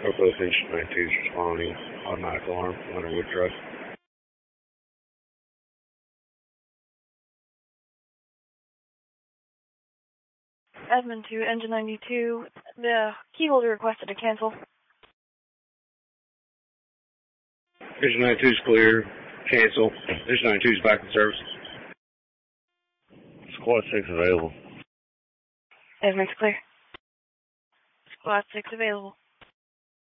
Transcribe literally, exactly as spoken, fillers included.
Northwest Engine ninety-two is responding. Automatic alarm, Underwood truck. Admin to Engine ninety-two, the key holder requested to cancel. Engine ninety-two is clear. Cancel. Engine ninety-two is back in service. Squad six available. Admin's clear. Squad six available.